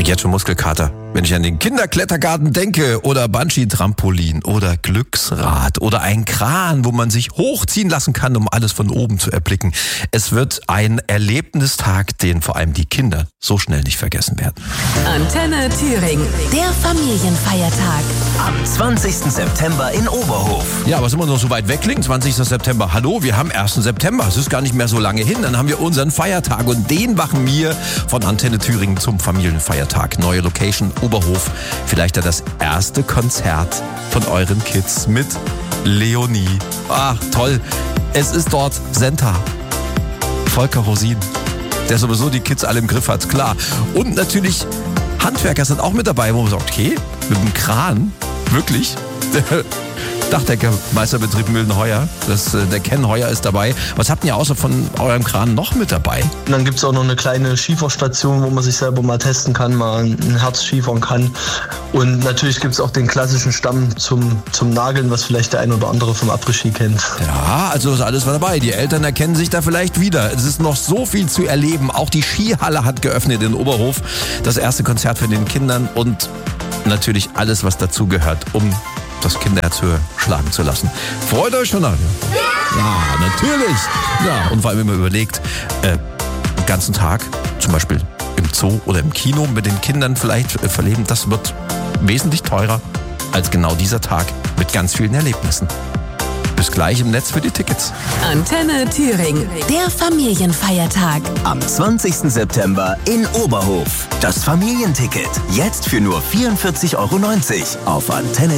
kriege jetzt schon Muskelkater, wenn ich an den Kinderklettergarten denke oder Bungee-Trampolin oder Glücksrad oder ein Kran, wo man sich hochziehen lassen kann, um alles von oben zu erblicken. Es wird ein Erlebnistag, den vor allem die Kinder so schnell nicht vergessen werden. Antenne Thüringen, der Familienfeiertag. Am 20. September in Oberhof. Ja, was immer noch so weit weg klingt, 20. September. Hallo, wir haben 1. September. Es ist gar nicht mehr so lange hin. Dann haben wir unseren Feiertag und den machen wir von Antenne Thüringen zum Familienfeiertag. Neue Location, Oberhof. Vielleicht ja das erste Konzert von euren Kids mit Leonie. Ach, toll. Es ist dort Senta, Volker Rosin, der sowieso die Kids alle im Griff hat, klar. Und natürlich Handwerker sind auch mit dabei, wo man sagt, okay, mit dem Kran, wirklich? Dachdeckermeisterbetrieb Mühlenheuer, der Ken Heuer ist dabei. Was habt ihr außer von eurem Kran noch mit dabei? Und dann gibt es auch noch eine kleine Schieferstation, wo man sich selber mal testen kann, mal ein Herz schiefern kann. Und natürlich gibt es auch den klassischen Stamm zum Nageln, was vielleicht der ein oder andere vom Après-Ski kennt. Ja, also ist alles dabei. Die Eltern erkennen sich da vielleicht wieder. Es ist noch so viel zu erleben. Auch die Skihalle hat geöffnet in Oberhof. Das erste Konzert für den Kindern und natürlich alles, was dazu gehört, um das Kinderherz höher schlagen zu lassen. Freut euch schon an? Ja, natürlich. Ja, und vor allem, wenn man überlegt, den ganzen Tag, zum Beispiel im Zoo oder im Kino mit den Kindern vielleicht verleben, das wird wesentlich teurer als genau dieser Tag mit ganz vielen Erlebnissen. Bis gleich im Netz für die Tickets. Antenne Thüringen, der Familienfeiertag. Am 20. September in Oberhof. Das Familienticket. Jetzt für nur 44,90 € auf Antenne